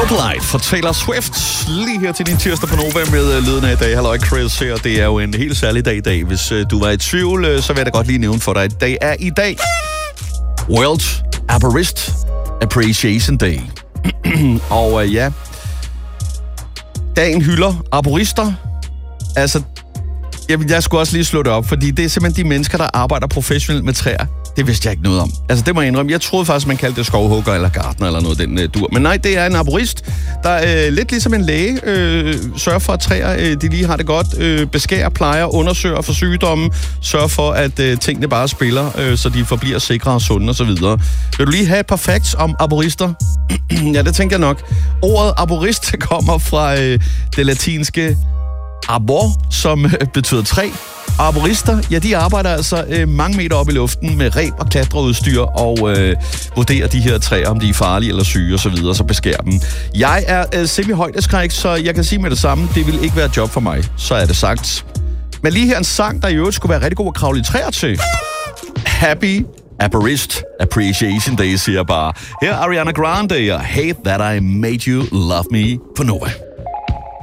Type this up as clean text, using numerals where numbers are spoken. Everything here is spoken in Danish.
Spotlight for Taylor Swift. Lige her til din tirsdag på Nova med lyden af i dag. Halløj Chris her. Det er jo en helt særlig dag i dag. Hvis du var i tvivl, så vil jeg da godt lige nævne for dig, at dag er i dag World Arborist Appreciation Day. Og ja, dagen hylder arborister. Altså, jeg skulle også lige slå det op, fordi det er simpelthen de mennesker, der arbejder professionelt med træer. Det vidste jeg ikke noget om. Altså, det må jeg indrømme. Jeg troede faktisk, man kaldte det skovhugger eller gartner eller noget den dur. Men nej, det er en arborist, der lidt ligesom en læge sørger for, at træer de lige har det godt. Beskærer, plejer, undersøger for sygdomme. Sørger for, at tingene bare spiller, så de forbliver sikre og sunde osv. Vil du lige have et par facts om arborister? Ja, det tænker jeg nok. Ordet arborist kommer fra det latinske arbor, som betyder træ. Arborister, ja, de arbejder altså mange meter op i luften med reb og klatreudstyr og vurderer de her træer, om de er farlige eller syge osv., så beskærer dem. Jeg er semi-højdeskræk, så jeg kan sige med det samme, det vil ikke være et job for mig. Så er det sagt. Men lige her en sang, der i øvrigt skulle være rigtig god at kravle i træer til. Happy Arborist Appreciation Day, siger jeg bare. Her er Ariana Grande og Hate That I Made You Love Me på Nova.